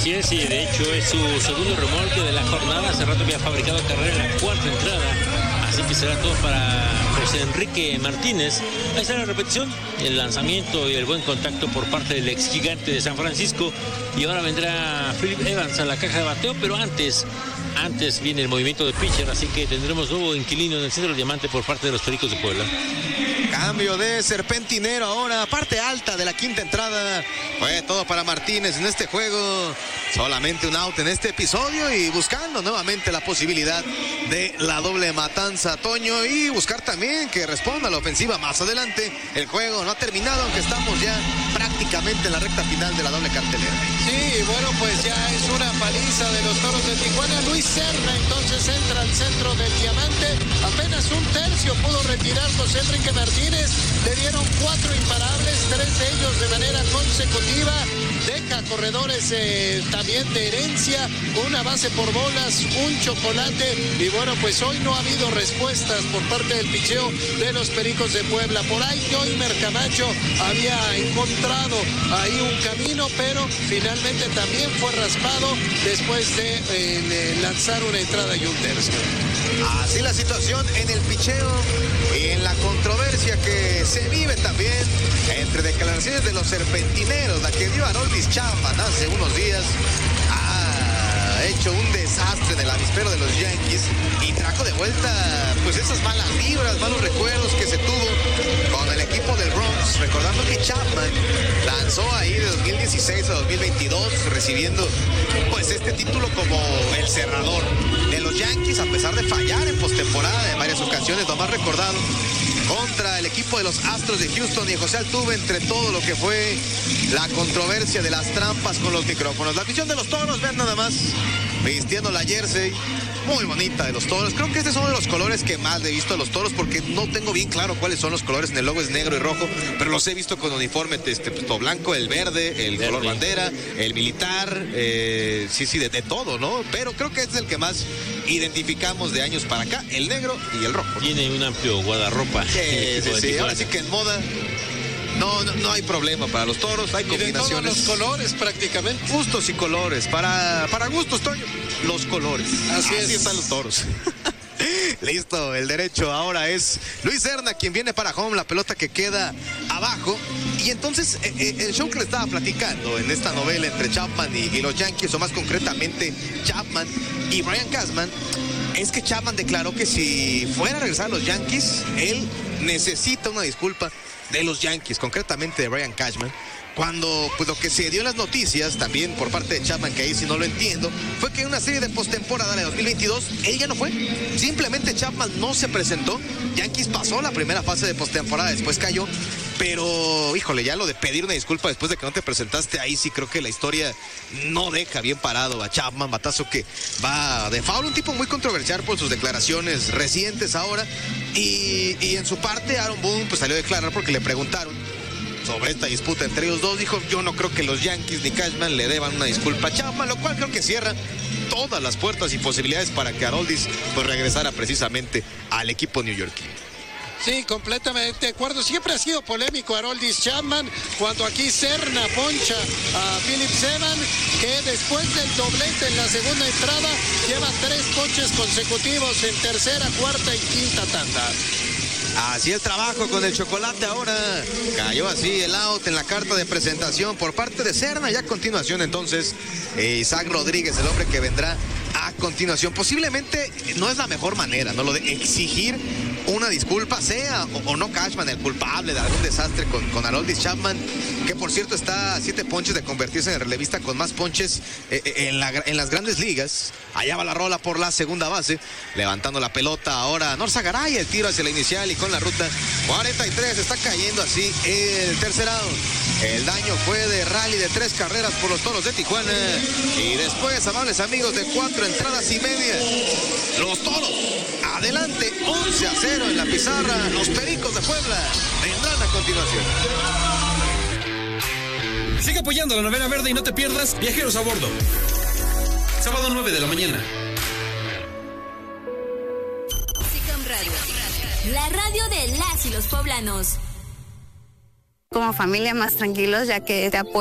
Así es, y de hecho es su segundo remolque de la jornada. Hace rato había fabricado carrera en la cuarta entrada, así que será todo para José Enrique Martínez. Ahí está la repetición, el lanzamiento y el buen contacto por parte del ex gigante de San Francisco. Y ahora vendrá Philip Evans a la caja de bateo, pero antes viene el movimiento de pitcher, así que tendremos nuevo inquilino en el centro del diamante por parte de los Pericos de Puebla. Cambio de serpentinero ahora, parte alta de la quinta entrada. Fue todo para Martínez en este juego. Solamente un out en este episodio y buscando nuevamente la posibilidad de la doble matanza, Toño, y buscar también que responda a la ofensiva más adelante. El juego no ha terminado, aunque estamos ya prácticamente en la recta final de la doble cartelera. Sí, bueno, pues ya es una paliza de los Toros de Tijuana. Luis Serna entonces entra al centro del diamante. Apenas un tercio pudo retirar José Enrique Martínez. Le dieron 4 imparables, 3 de ellos de manera consecutiva. Deja corredores también de herencia, una base por bolas, un chocolate. Y bueno, pues hoy no ha habido respuestas por parte del picheo de los Pericos de Puebla. Por ahí Joymer Camacho había encontrado ahí un camino, pero finalmente también fue raspado después de lanzar una entrada y un tercio. Así la situación en el picheo y en la controversia que se vive también entre declaraciones de los serpentineros, la que dio Aroldis Chapman hace unos días. Ha hecho un desastre en el avispero de los Yankees y trajo de vuelta pues esas malas vibras, malos recuerdos que se tuvo con el equipo del Bronx, recordando que Chapman lanzó ahí de 2016 a 2022 recibiendo pues este título como el cerrador de los Yankees, a pesar de fallar en postemporada en varias ocasiones, lo más recordado contra el equipo de los Astros de Houston y José Altuve, entre todo lo que fue la controversia de las trampas con los micrófonos. La afición de los Toros, vean nada más, vistiendo la jersey muy bonita de los Toros. Creo que este es uno de los colores que más he visto de los Toros, porque no tengo bien claro cuáles son los colores. En el logo es negro y rojo, pero los he visto con uniforme todo blanco, el verde, el color bandera, el militar, sí, de todo, ¿no? Pero creo que este es el que más identificamos de años para acá, el negro y el rojo. Tiene un amplio guardarropa. Sí. Ahora sí que en moda no hay problema para los Toros, hay combinaciones. De todos los colores prácticamente. Gustos y colores, para gustos, Toño, los colores. Así están los Toros. Listo, el derecho ahora es Luis Serna, quien viene para home, la pelota que queda abajo. Y entonces el show que le estaba platicando en esta novela entre Chapman y los Yankees, o más concretamente Chapman y Brian Cashman, es que Chapman declaró que si fuera a regresar a los Yankees, él necesita una disculpa de los Yankees, concretamente de Brian Cashman, cuando pues lo que se dio en las noticias también por parte de Chapman, que ahí sí no lo entiendo, fue que en una serie de postemporada de 2022 él ya no fue, simplemente Chapman no se presentó. Yankees pasó la primera fase de postemporada, después cayó, pero híjole, ya lo de pedir una disculpa después de que no te presentaste, ahí sí creo que la historia no deja bien parado a Chapman, batazo que va de foul, un tipo muy controversial por sus declaraciones recientes ahora, y en su parte Aaron Boone pues salió a declarar porque le preguntaron sobre esta disputa entre ellos dos. Dijo: yo no creo que los Yankees ni Cashman le deban una disculpa a Chapman, lo cual creo que cierra todas las puertas y posibilidades para que Aroldis pues regresara precisamente al equipo neoyorquino. Sí, completamente de acuerdo. Siempre ha sido polémico Aroldis Chapman, cuando aquí Serna poncha a Philip Evans, que después del doblete en la segunda entrada lleva 3 ponches consecutivos en tercera, cuarta y quinta tanda. Así el trabajo con el chocolate ahora. Cayó así el out en la carta de presentación por parte de Serna. Y a continuación entonces Isaac Rodríguez, el hombre que vendrá a continuación. Posiblemente no es la mejor manera, ¿no? Lo de exigir una disculpa, sea o no Cashman el culpable de algún desastre con Aroldis Chapman, que por cierto está a 7 ponches de convertirse en el relevista con más ponches en las grandes ligas. Allá va la rola por la segunda base, levantando la pelota ahora Norza Garay, el tiro hacia la inicial y con la ruta 43 está cayendo así el tercer out. El daño fue de rally de 3 carreras por los Toros de Tijuana, y después, amables amigos, de 4 entradas y media, los Toros adelante 11-0 en la pizarra. Los Pericos de Puebla vendrán a continuación. Sigue apoyando la novena verde y no te pierdas Viajeros a Bordo, sábado 9 de la mañana. SICAM Radio, la radio de las y los poblanos. Como familia más tranquilos, ya que te apoyan.